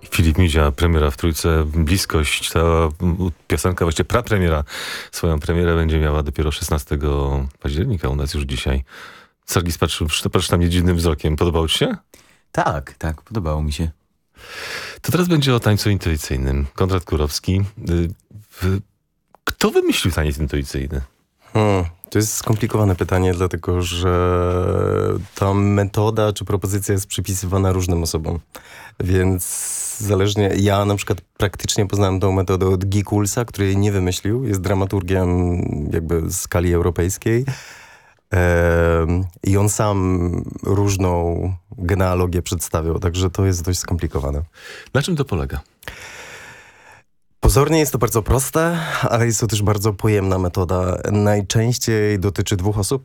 Filip Mizia, premiera w Trójce, Bliskość. Ta piosenka, właściwie prapremiera, swoją premierę będzie miała dopiero 16 października, u nas już dzisiaj. Sergis patrzysz na mnie dziwnym wzrokiem. Podobało ci się? Tak, podobało mi się. To teraz będzie o tańcu intuicyjnym. Konrad Kurowski. Kto wymyślił taniec intuicyjny? To jest skomplikowane pytanie, dlatego że ta metoda czy propozycja jest przypisywana różnym osobom. Więc zależnie, ja na przykład praktycznie poznałem tą metodę od Guy Coulsa, który jej nie wymyślił. Jest dramaturgiem jakby w skali europejskiej. I on sam różną genealogię przedstawiał, także to jest dość skomplikowane. Na czym to polega? Pozornie jest to bardzo proste, ale jest to też bardzo pojemna metoda. Najczęściej dotyczy dwóch osób,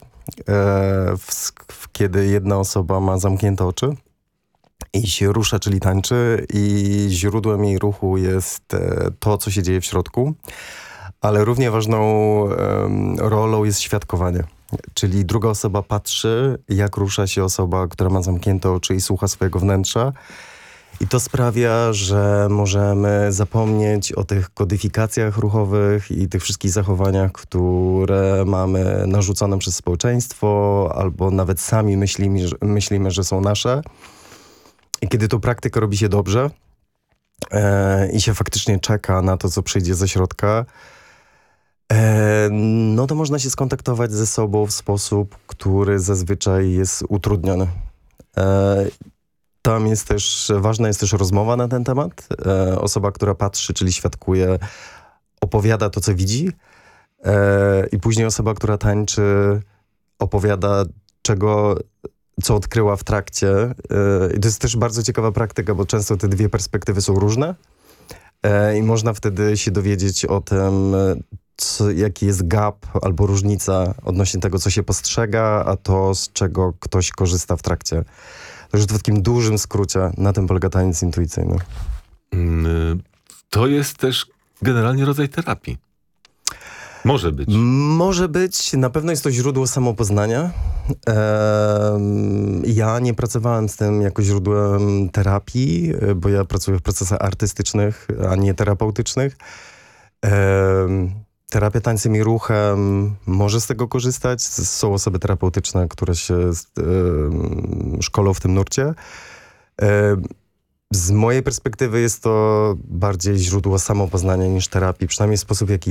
kiedy jedna osoba ma zamknięte oczy i się rusza, czyli tańczy, i źródłem jej ruchu jest to, co się dzieje w środku, ale równie ważną rolą jest świadkowanie. Czyli druga osoba patrzy, jak rusza się osoba, która ma zamknięte oczy i słucha swojego wnętrza. I to sprawia, że możemy zapomnieć o tych kodyfikacjach ruchowych i tych wszystkich zachowaniach, które mamy narzucone przez społeczeństwo, albo nawet sami myślimy, że są nasze. I kiedy tą praktykę robi się dobrze i się faktycznie czeka na to, co przyjdzie ze środka, no to można się skontaktować ze sobą w sposób, który zazwyczaj jest utrudniony. Tam jest też, ważna jest też rozmowa na ten temat. Osoba, która patrzy, czyli świadkuje, opowiada to, co widzi, i później osoba, która tańczy, opowiada co odkryła w trakcie. I to jest też bardzo ciekawa praktyka, bo często te dwie perspektywy są różne i można wtedy się dowiedzieć o tym, jaki jest gap albo różnica odnośnie tego, co się postrzega, a to, z czego ktoś korzysta w trakcie. Także w takim dużym skrócie na tym polega taniec intuicyjny. To jest też generalnie rodzaj terapii. Może być. Może być. Na pewno jest to źródło samopoznania. Ja nie pracowałem z tym jako źródłem terapii, bo ja pracuję w procesach artystycznych, a nie terapeutycznych. Terapia tańcem i ruchem może z tego korzystać. Są osoby terapeutyczne, które się szkolą w tym nurcie. Z mojej perspektywy jest to bardziej źródło samopoznania niż terapii, przynajmniej sposób, w jaki